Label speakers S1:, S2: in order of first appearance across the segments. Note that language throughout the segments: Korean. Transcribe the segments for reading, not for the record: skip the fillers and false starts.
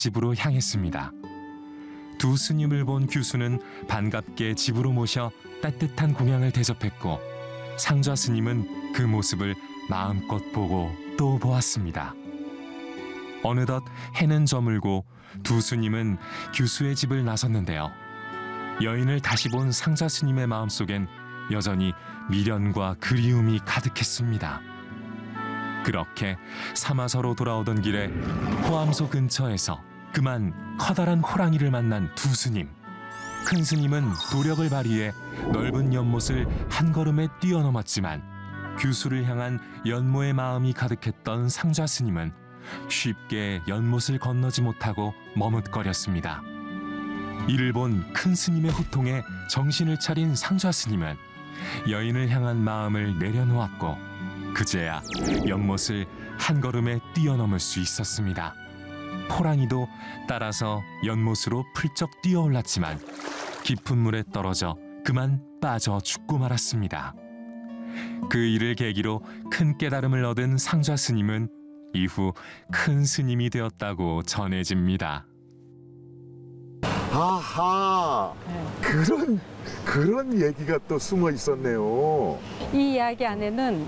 S1: 집으로 향했습니다. 두 스님을 본 규수는 반갑게 집으로 모셔 따뜻한 공양을 대접했고 상좌 스님은 그 모습을 마음껏 보고 또 보았습니다. 어느덧 해는 저물고 두 스님은 규수의 집을 나섰는데요. 여인을 다시 본 상좌 스님의 마음속엔 여전히 미련과 그리움이 가득했습니다. 그렇게 사마서로 돌아오던 길에 호암소 근처에서 그만 커다란 호랑이를 만난 두 스님. 큰 스님은 도력을 발휘해 넓은 연못을 한 걸음에 뛰어넘었지만 규수를 향한 연모의 마음이 가득했던 상좌 스님은 쉽게 연못을 건너지 못하고 머뭇거렸습니다. 이를 본 큰 스님의 호통에 정신을 차린 상좌 스님은 여인을 향한 마음을 내려놓았고 그제야 연못을 한 걸음에 뛰어넘을 수 있었습니다. 호랑이도 따라서 연못으로 풀쩍 뛰어올랐지만 깊은 물에 떨어져 그만 빠져 죽고 말았습니다. 그 일을 계기로 큰 깨달음을 얻은 상좌 스님은 이후 큰 스님이 되었다고 전해집니다.
S2: 아하, 그런 얘기가 또 숨어 있었네요.
S3: 이 이야기 안에는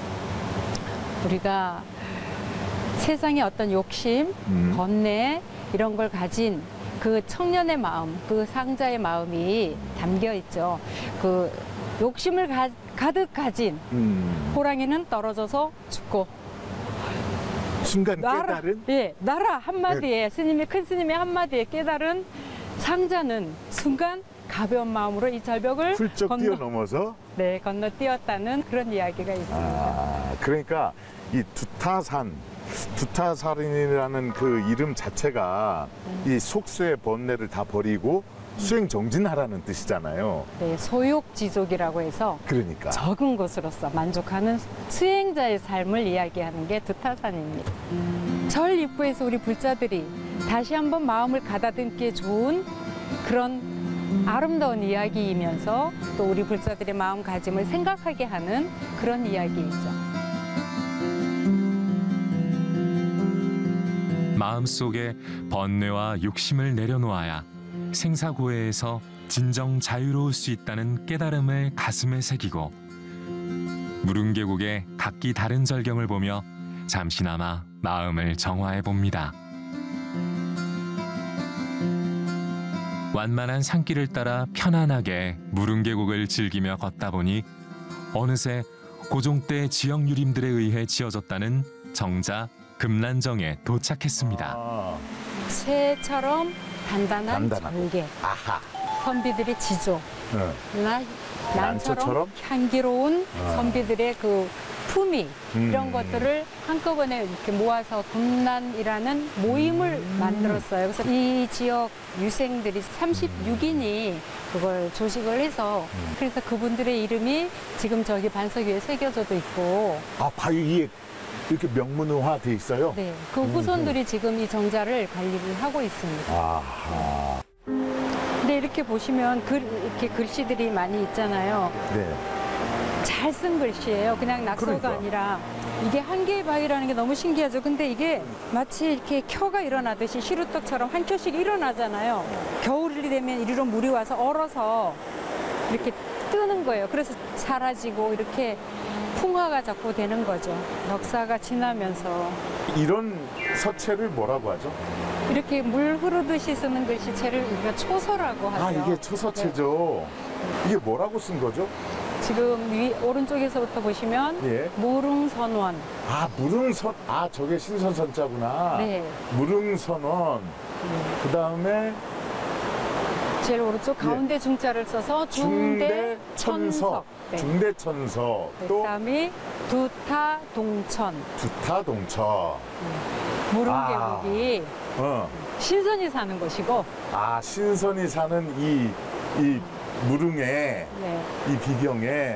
S3: 우리가 세상의 어떤 욕심, 번뇌 이런 걸 가진 그 청년의 마음, 그 상자의 마음이 담겨 있죠. 그 욕심을 가득 가진 호랑이는 떨어져서 죽고
S2: 순간 깨달은?
S3: 예, 나라 한마디에 스님이 큰 스님의 한마디에 깨달은 상자는 순간 가벼운 마음으로 이 절벽을
S2: 훌쩍 뛰어넘어서
S3: 건너뛰었다는 그런 이야기가 있습니다.
S2: 아, 그러니까 이 두타살인이라는 그 이름 자체가 이 속세의 번뇌를 다 버리고 수행 정진하라는 뜻이잖아요.
S3: 네, 소욕지족이라고 해서
S2: 그러니까
S3: 적은 것으로서 만족하는 수행자의 삶을 이야기하는 게 두타산입니다. 절 입구에서 우리 불자들이 다시 한번 마음을 가다듬기에 좋은 그런 아름다운 이야기이면서 또 우리 불자들의 마음가짐을 생각하게 하는 그런 이야기이죠.
S1: 마음속에 번뇌와 욕심을 내려놓아야 생사고해에서 진정 자유로울 수 있다는 깨달음을 가슴에 새기고 무릉계곡의 각기 다른 절경을 보며 잠시나마 마음을 정화해 봅니다. 완만한 산길을 따라 편안하게 무릉계곡을 즐기며 걷다 보니 어느새 고종 때 지역 유림들에 의해 지어졌다는 정자 금난정에 도착했습니다.
S3: 새처럼 단단한 절개, 선비들의 지조, 난처럼 향기로운 선비들의 그 품위 이런 것들을 한꺼번에 이렇게 모아서 금난이라는 모임을 만들었어요. 그래서 이 지역 유생들이 36인이 그걸 조직을 해서 그래서 그분들의 이름이 지금 저기 반석 위에 새겨져도 있고.
S2: 아, 바위에 이렇게 명문화 돼 있어요?
S3: 네, 그 후손들이 지금 이 정자를 관리를 하고 있습니다.
S2: 아하.
S3: 근데 이렇게 보시면 이렇게 글씨들이 많이 있잖아요.
S2: 네.
S3: 잘 쓴 글씨예요. 그냥 낙서가
S2: 그러니까.
S3: 아니라 이게 한 개의 바위라는 게 너무 신기하죠. 근데 이게 마치 이렇게 켜가 일어나듯이 시루떡처럼 한 켜씩 일어나잖아요. 겨울이 되면 이리로 물이 와서 얼어서 이렇게 뜨는 거예요. 그래서 사라지고 이렇게 풍화가 자꾸 되는 거죠. 역사가 지나면서.
S2: 이런 서체를 뭐라고 하죠?
S3: 이렇게 물 흐르듯이 쓰는 글씨체를 우리가 초서라고 하죠.
S2: 아, 이게 초서체죠. 이게 뭐라고 쓴 거죠?
S3: 지금 오른쪽에서부터 보시면
S2: 예.
S3: 무릉선원.
S2: 아, 무릉선. 아, 저게 신선선자구나.
S3: 네.
S2: 무릉선원. 그다음에
S3: 제일 오른쪽 가운데 중자를 써서 중대천석. 네.
S2: 중대천석.
S3: 네,
S2: 또
S3: 그다음이 두타동천.
S2: 두타동천.
S3: 무릉계곡이 신선이 사는 곳이고.
S2: 아, 신선이 사는 이 무릉에
S3: 네.
S2: 이 비경에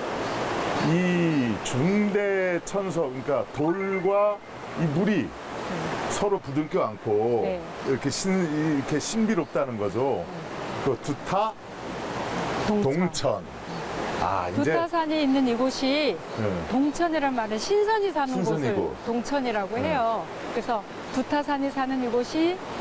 S2: 이 중대천석, 그러니까 돌과 이 물이 서로 부둥켜 안고
S3: 네.
S2: 이렇게 신비롭다는 거죠. 그 두타동천. 아, 이제
S3: 두타산이 있는 이곳이 동천이란 말은 신선이 사는
S2: 신선이고.
S3: 곳을 동천이라고 해요. 그래서 두타산이 사는 이곳이